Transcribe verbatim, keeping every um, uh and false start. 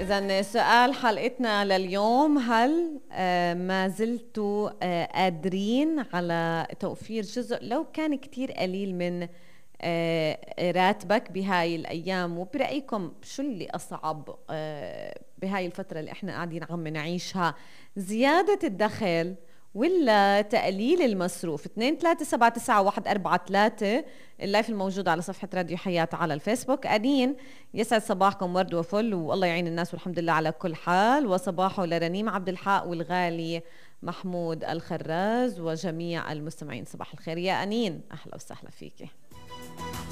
إذن سؤال حلقتنا لليوم، هل آه ما زلتوا آه قادرين على توفير جزء لو كان كتير قليل من آه راتبك بهاي الأيام؟ وبرأيكم شو اللي أصعب آه بهاي الفترة اللي احنا قاعدين عم نعيشها، زيادة الدخل ولا تقليل المصروف؟ اثنين ثلاثة سبعة تسعة واحد أربعة ثلاثة اللايف الموجود على صفحة راديو حياة على الفيسبوك. أدين يسعد صباحكم ورد وفل والله يعين الناس والحمد لله على كل حال. وصباحه لرنيم عبد الحق والغالي محمود الخراز وجميع المستمعين، صباح الخير يا أنين، أهلا وسهلا فيكي.